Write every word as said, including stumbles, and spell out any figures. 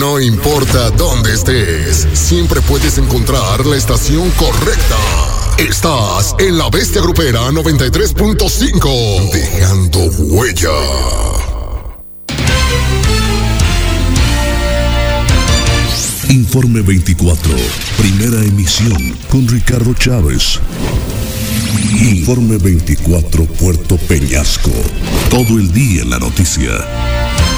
No importa dónde estés, siempre puedes encontrar la estación correcta. Estás en La Bestia Grupera noventa y tres punto cinco, dejando huella. Informe veinticuatro, primera emisión con Ricardo Chávez. Informe veinticuatro, Puerto Peñasco. Todo el día en la noticia.